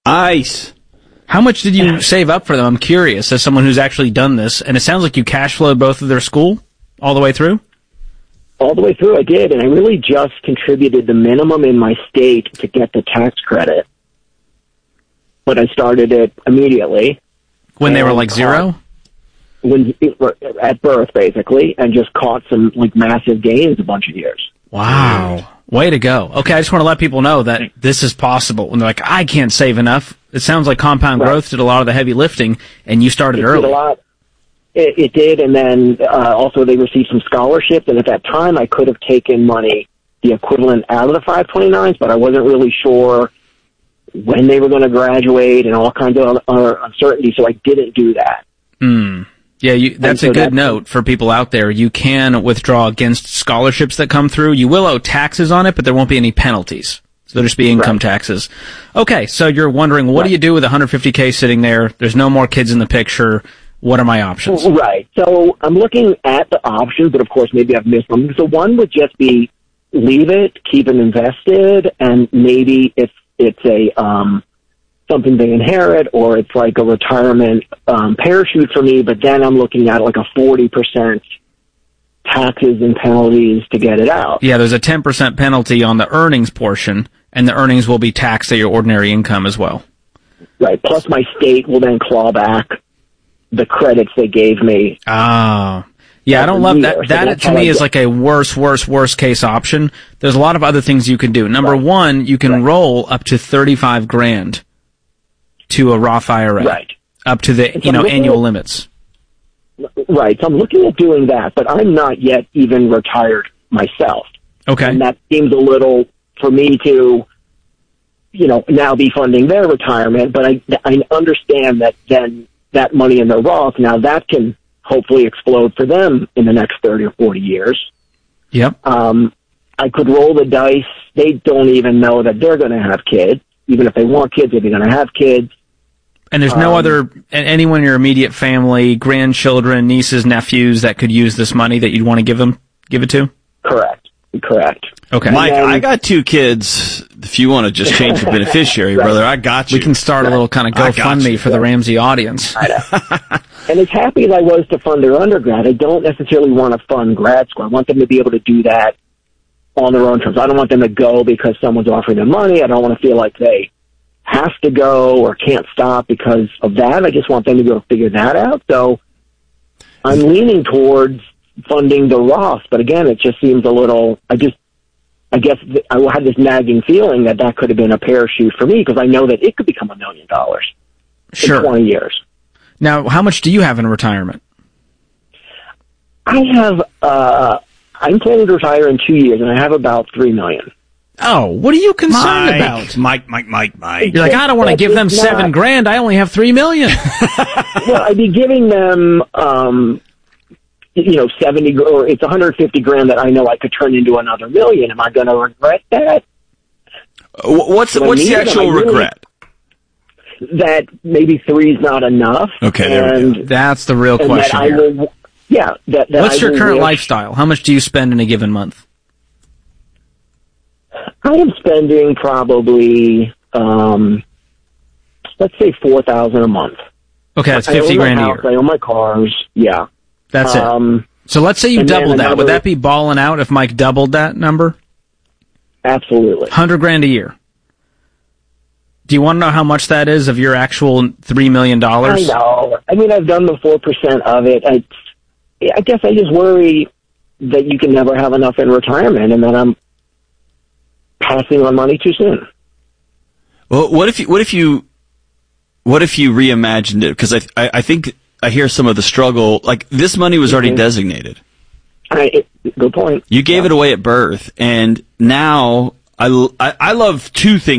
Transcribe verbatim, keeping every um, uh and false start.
Nice. How much did you save up for them? I'm curious, as someone who's actually done this. And it sounds like you cash flowed both of their school all the way through? All the way through, I did. And I really just contributed the minimum in my state to get the tax credit. But I started it immediately. When they were like zero? When at birth, basically, and just caught some like massive gains a bunch of years. Wow. Way to go. Okay, I just want to let people know that this is possible. When they're like, I can't save enough. It sounds like Compound Right. Growth did a lot of the heavy lifting, and you started It early. did a lot. It, it did, and then uh, also they received some scholarships, and at that time I could have taken money, the equivalent out of the five twenty-nines, but I wasn't really sure when they were going to graduate and all kinds of other uncertainty, so I didn't do that. Hmm. Yeah, you, that's so a good that's, note for people out there. You can withdraw against scholarships that come through. You will owe taxes on it, but there won't be any penalties. So there'll just be income right. taxes. Okay, so you're wondering, what right. do you do with one hundred fifty K sitting there? There's no more kids in the picture. What are my options? Right. So I'm looking at the options, but of course maybe I've missed them. So one would just be leave it, keep it invested, and maybe if it's a um, something they inherit or it's like a retirement um, parachute for me, but then I'm looking at like a forty percent taxes and penalties to get it out. Yeah, there's a ten percent penalty on the earnings portion, and the earnings will be taxed at your ordinary income as well. Right. Plus my state will then claw back the credits they gave me. Ah. Yeah, I don't love that. That to me is like a worse, worse, worst case option. There's a lot of other things you can do. Number Right. one, you can Right. roll up to thirty-five grand to a Roth I R A. Right. Up to the, And you so know, I'm looking annual at- limits. Right. So I'm looking at doing that, but I'm not yet even retired myself. Okay. And that seems a little for me to, you know, now be funding their retirement, but I, I understand that then that money in the Roth, now that can hopefully explode for them in the next thirty or forty years. Yep. Um, I could roll the dice. They don't even know that they're going to have kids. Even if they want kids, if they're going to have kids. And there's no um, other, a- anyone in your immediate family, grandchildren, nieces, nephews that could use this money that you'd want to give them, give it to? Correct. Correct. Okay. Mike, then- I got two kids. If you want to just change your beneficiary, Right. brother, I got you. We can start a little kind of I got GoFundMe you. for the Ramsey audience. I know. And as happy as I was to fund their undergrad, I don't necessarily want to fund grad school. I want them to be able to do that on their own terms. I don't want them to go because someone's offering them money. I don't want to feel like they have to go or can't stop because of that. I just want them to be able to figure that out. So I'm leaning towards funding the Roth, but again, it just seems a little, I just, I guess th- I had this nagging feeling that that could have been a parachute for me because I know that it could become a million dollars Sure. in twenty years. Now, how much do you have in retirement? I have, uh, I'm planning to retire in two years and I have about three million. Oh, what are you concerned Mike, about? Mike, Mike, Mike, Mike. You're like, I don't want to That give is them seven not- grand. I only have three million. Well, I'd be giving them, um, you know, seventy or it's one hundred fifty grand that I know I could turn into another million. Am I going to regret that? Wh- What's Do I what's need the them? actual I really- regret? That maybe three is not enough. Okay, there we and, go. That's the real and question that I here. will, yeah. That, that What's I your will current wish- lifestyle? How much do you spend in a given month? I am spending probably, um, let's say four thousand a month. Okay, that's I own fifty my grand a house, year. I own my cars. Yeah. That's Um, it. So let's say you and then doubled that. Would another- that be balling out if Mike doubled that number? Absolutely. Hundred grand a year. Do you want to know how much that is of your actual three million I dollars? know. I mean, I've done the four percent of it. I, I guess I just worry that you can never have enough in retirement, and that I'm passing on money too soon. Well, what if you, what if you, what if you reimagined it? Because I, I, I think I hear some of the struggle. Like this money was already Mhm. designated. I, it, good point. You gave Yeah. it away at birth, and now I, I, I love two things.